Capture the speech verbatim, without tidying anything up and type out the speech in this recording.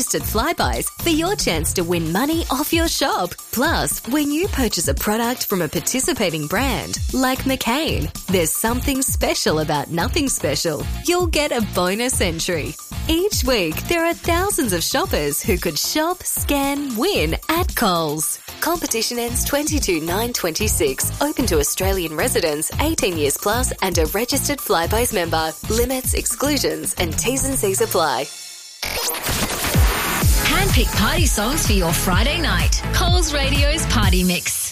registered Flybuys for your chance to win money off your shop. Plus, when you purchase a product from a participating brand, like McCain, there's something special about nothing special. You'll get a bonus entry. Each week, there are thousands of shoppers who could shop, scan, win at Coles. Competition ends twenty-two nine twenty-six. Open to Australian residents, eighteen years plus and a registered Flybuys member. Limits, exclusions and T's and C's apply. Handpick party songs for your Friday night. Coles Radio's Party Mix.